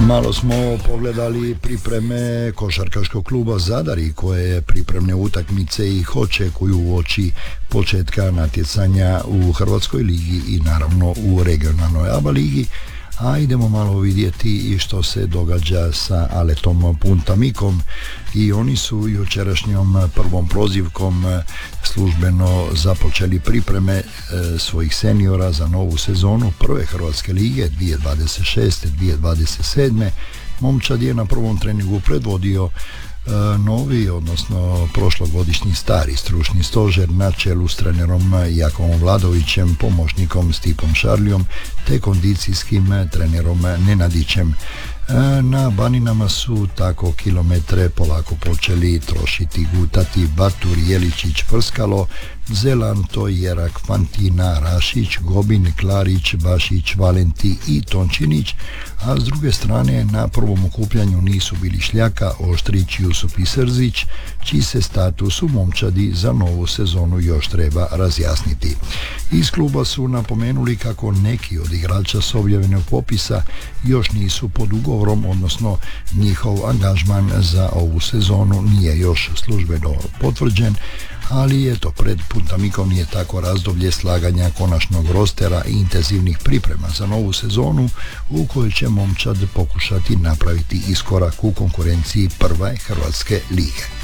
Malo smo pogledali pripreme košarkaškog kluba Zadari, koje pripremne utakmice ih očekuju uoči početka natjecanja u Hrvatskoj ligi i naravno u regionalnoj ABA ligi. A idemo malo vidjeti i što se događa sa Aletom Puntamikom, i oni su jučerašnjom prvom prozivkom službeno započeli pripreme svojih seniora za novu sezonu prve Hrvatske lige 2026-2027. Momčad je na prvom treningu predvodio novi, odnosno prošlogodišnji stari stručni stožer na čelu s trenerom Jakovom Vladovićem, pomoćnikom Stipom Šarlijom te kondicijskim trenerom Nenadićem. Na Baninama su tako kilometre polako počeli trošiti, gutati Batur, Jeličić, Prskalo, Zelanto, Jerak, Fantina, Rašić, Gobin, Klarić, Bašić, Valenti i Tončinić, a s druge strane na prvom okupljanju nisu bili Šljaka, Oštrić, Jusup i Srzić, čiji se status u momčadi za novu sezonu još treba razjasniti. Iz kluba su napomenuli kako neki od igrača s objavljenog popisa još nisu pod ugovorom, odnosno njihov angažman za ovu sezonu nije još službeno potvrđen, ali eto, pred Puntamikom je tako razdoblje slaganja konačnog rostera i intenzivnih priprema za novu sezonu u kojoj će momčad pokušati napraviti iskorak u konkurenciji prve Hrvatske lige.